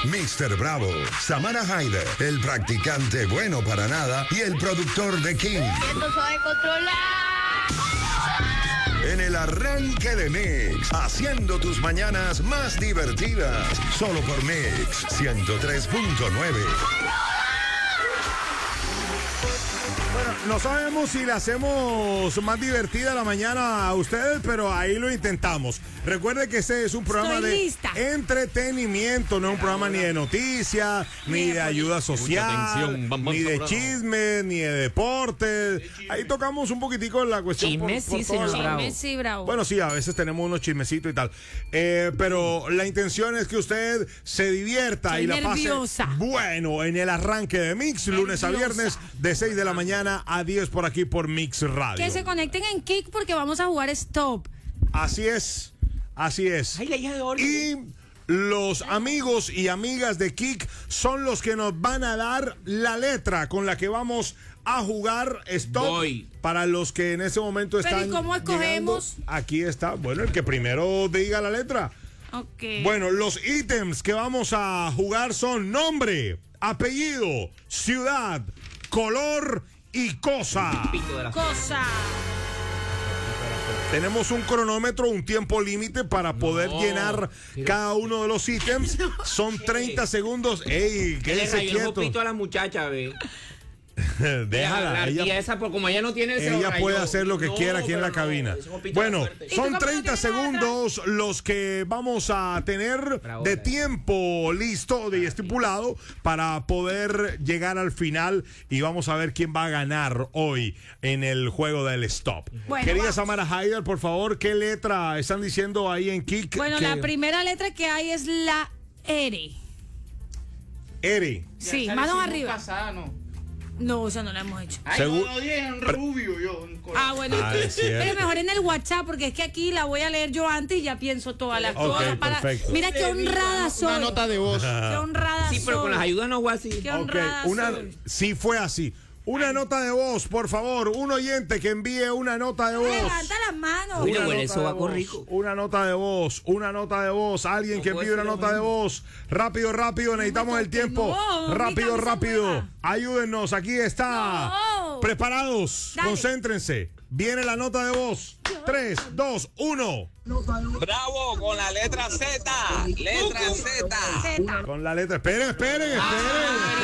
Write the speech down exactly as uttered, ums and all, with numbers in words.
míster Bravo, Samara Haider, el practicante bueno para nada y el productor de King. Esto se va a controlar. En el arranque de Mix, haciendo tus mañanas más divertidas. Solo por Mix ciento tres punto nueve. Bueno, no sabemos si le hacemos más divertida la mañana a ustedes, pero ahí lo intentamos. Recuerde que este es un programa Estoy de lista. entretenimiento, no es un programa ni de noticias, ni de ayuda social, atención, vamos ni de a- chismes, ni de deportes. Ahí tocamos un poquitico la cuestión. Chismes, sí, todo señor lado. Bravo. Chismes, sí, Bravo. Bueno, sí, a veces tenemos unos chismecitos y tal. Eh, pero la intención es que usted se divierta Estoy y la nerviosa. pase bueno en el arranque de Mix, lunes a Nerviosa. viernes, de seis de la mañana a diez por aquí por Mix Radio. Que se conecten en Kick porque vamos a jugar Stop. Así es, así es. Ay, la hija de Olga. Y los amigos y amigas de Kik son los que nos van a dar la letra con la que vamos a jugar Stop. Voy. Para los que en ese momento Pero, están ¿y cómo escogemos? llegando, aquí está, bueno, el que primero diga la letra. Ok. Bueno, los ítems que vamos a jugar son nombre, apellido, ciudad, color y cosa. Pito de la- Cosa. Tenemos un cronómetro, un tiempo límite para poder No. llenar cada uno de los ítems. Son treinta segundos. ¡Ey! Que le Quédese rayó el quieto. jopito a la muchacha, ve. Déjala. La Ella, tía esa, por como ella no tiene ese ella rayó. puede hacer lo que No, quiera aquí en pero la no, cabina. ese jopito Bueno, era fuerte. ¿Y tú son cómo no treinta tienes nada? segundos los que vamos a tener Bravo, de bravo. tiempo listo y estipulado para poder llegar al final y vamos a ver quién va a ganar hoy en el juego del Stop. Bueno, Querida vamos. Samara Haider, por favor, ¿qué letra están diciendo ahí en Kik? Bueno, que- la primera letra que hay es la R. Eri. Sí, manos arriba. No, eso no lo hemos hecho. Ay, Segu- no lo dije en rubio yo. en color. Ah, bueno, Ah, es cierto. pero mejor en el WhatsApp, porque es que aquí la voy a leer yo antes y ya pienso todas las Ok, cosas. Para... perfecto. Mira qué honrada soy. Una nota de voz. Qué honrada Sí, pero soy. con las ayudas no fue así. Qué Ok, honrada una, soy. sí fue así. Una nota de voz, por favor. Un oyente que envíe una nota de voz. Levanta las manos. Uy, Una huele nota sobaco de voz, rico. Una nota de voz, una nota de voz. Alguien No que puede envíe una ser lo nota de mismo. voz. Rápido, rápido, necesitamos el tiempo. No, mi rápido, camisa rápido. nueva. Ayúdennos, aquí está. No. Preparados, Dale. concéntrense. Viene la nota de voz. Tres, dos, uno. Bravo, con la letra Z. Letra Z. Z. Con la letra. Esperen, esperen, esperen.